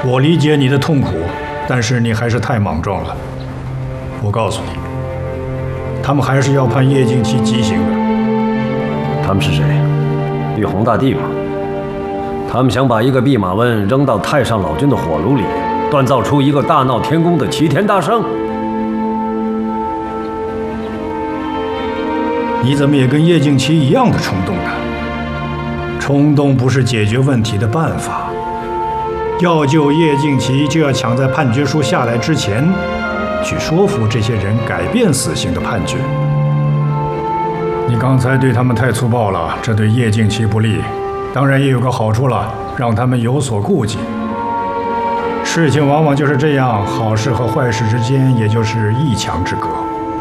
我理解你的痛苦，但是你还是太莽撞了。我告诉你，他们还是要判叶敬琦极刑的。 他们是谁？玉皇大帝吗？他们想把一个弼马温扔到太上老君的火炉里，锻造出一个大闹天宫的齐天大圣。 你怎么也跟叶敬琦一样的冲动呢？冲动不是解决问题的办法。要救叶敬琦，就要抢在判决书下来之前，去说服这些人改变死刑的判决。你刚才对他们太粗暴了，这对叶敬琦不利。当然也有个好处了，让他们有所顾忌。事情往往就是这样，好事和坏事之间也就是一墙之隔。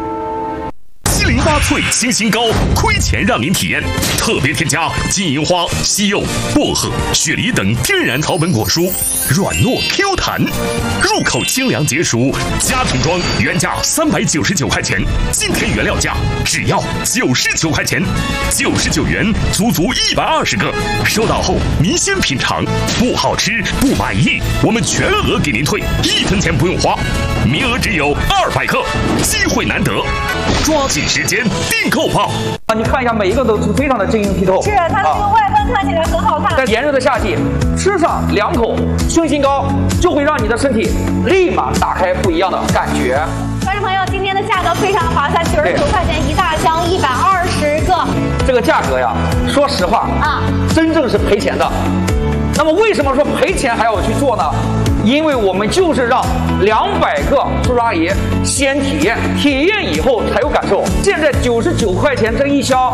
708萃清新膏，亏钱让您体验。特别添加金银花、西柚、薄荷、雪梨等天然草本果蔬，软糯 Q 弹，入口清凉解暑。家庭装原价399块钱，今天原料价只要99块钱，99元足120个。收到后您先品尝，不好吃不满意，我们全额给您退，1分钱不用花。名额只有200克，机会难得，抓紧时间订购吧！ 你看一下，每一个都是非常的晶莹剔透。 是它这个外观看起来很好看。 在炎热的夏季，吃上2口清新膏，就会让你的身体立马打开不一样的感觉。 观众朋友，今天的价格非常划算，99块钱一大箱，120个。 这个价格呀，说实话真正是赔钱的。那么为什么说赔钱还要去做呢？因为我们就是让200个叔叔阿姨先体验，体验以后才有感受。现在99块钱这一箱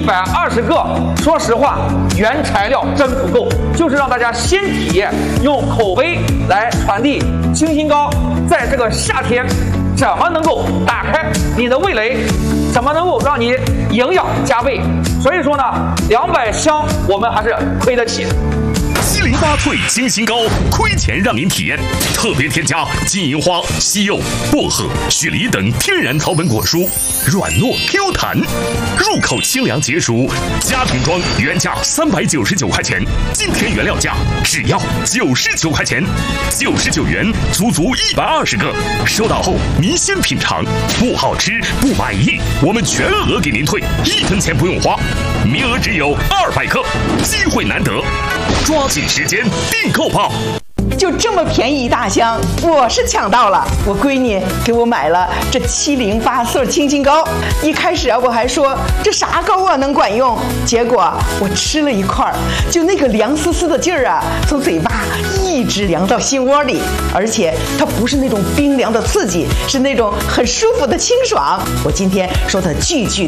120个，说实话，原材料真不够，就是让大家先体验，用口碑来传递清新膏在这个夏天怎么能够打开你的味蕾，怎么能够让你营养加倍。所以说呢，200箱我们还是亏得起。 708萃清新膏，亏钱让您体验。特别添加金银花、西柚、薄荷、雪梨等天然草本果蔬，软糯 Q 弹，入口清凉解暑。家庭装原价399块钱，今天原料价只要99块钱，99元足120个。收到后您先品尝，不好吃不满意，我们全额给您退，1分钱不用花。名额只有200克，机会难得，抓紧时间订购吧！ 就这么便宜一大箱，我是抢到了。我闺女给我买了这708萃清新膏。一开始我还说这啥膏啊能管用，结果我吃了一块，就那个凉丝丝的劲儿啊，从嘴巴一直凉到心窝里，而且它不是那种冰凉的刺激，是那种很舒服的清爽。我今天说它句句